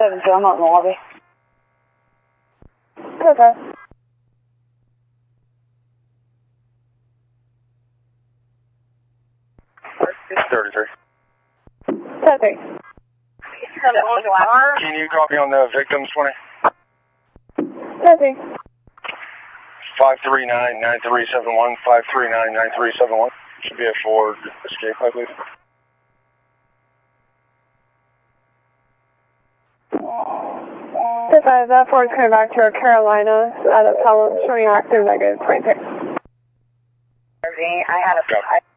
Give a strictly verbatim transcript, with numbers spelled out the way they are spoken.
seven two, I'm out in the lobby. Okay. thirty-three. thirty-three. Can you copy on the victims for me? thirty-three. five three nine, nine three seven one, five three nine, nine three seven one. Should be a Ford Escape, I believe. Five, that Ford's coming back to our Carolina out of Pelham, showing active negative twenty-six. I had a...